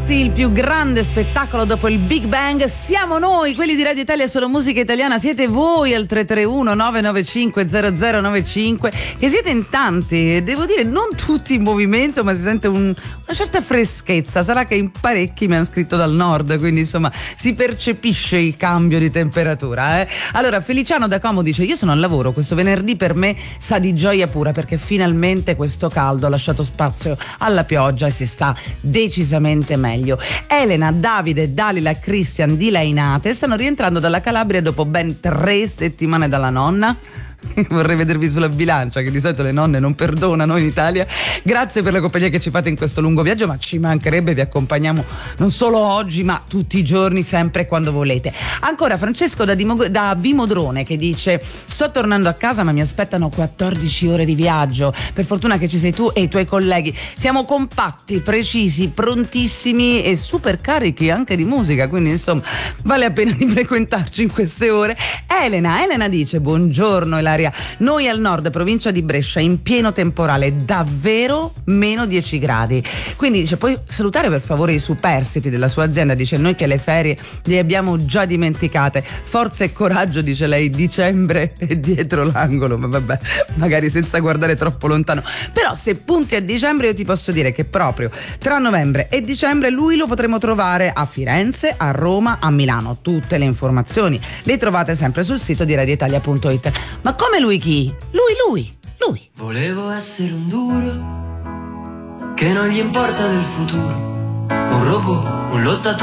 Infatti il più grande spettacolo dopo il Big Bang siamo noi, quelli di Radio Italia Solo Musica Italiana, siete voi al 331 995 0095, che siete in tanti, devo dire non tutti in movimento, ma si sente una certa freschezza, sarà che in parecchi mi hanno scritto dal nord, quindi insomma si percepisce il cambio di temperatura, eh? Allora Feliciano da Como dice: io sono al lavoro, questo venerdì per me sa di gioia pura, perché finalmente questo caldo ha lasciato spazio alla pioggia e si sta decisamente meglio. Elena, Davide, Dalila, Christian di Lainate stanno rientrando dalla Calabria dopo ben 3 settimane dalla nonna. Vorrei vedervi sulla bilancia, che di solito le nonne non perdonano in Italia. Grazie per la compagnia che ci fate in questo lungo viaggio, ma ci mancherebbe, vi accompagniamo non solo oggi ma tutti i giorni, sempre quando volete. Ancora Francesco da Vimodrone che dice: sto tornando a casa ma mi aspettano 14 ore di viaggio, per fortuna che ci sei tu e i tuoi colleghi, siamo compatti, precisi, prontissimi e super carichi anche di musica, quindi insomma vale la pena di frequentarci in queste ore. Elena dice: buongiorno Ilaria, noi al nord, provincia di Brescia, in pieno temporale, davvero meno 10 gradi. Quindi dice: puoi salutare per favore i superstiti della sua azienda, dice, noi che le ferie le abbiamo già dimenticate, forza e coraggio, dice lei, dicembre è dietro l'angolo, ma vabbè, magari senza guardare troppo lontano, però se punti a dicembre io ti posso dire che proprio tra novembre e dicembre lui lo potremo trovare a Firenze, a Roma, a Milano. Tutte le informazioni le trovate sempre sul sito di radioitalia.it. Ma come lui chi? Lui. Volevo essere un duro che non gli importa del futuro, un robot, un lottatore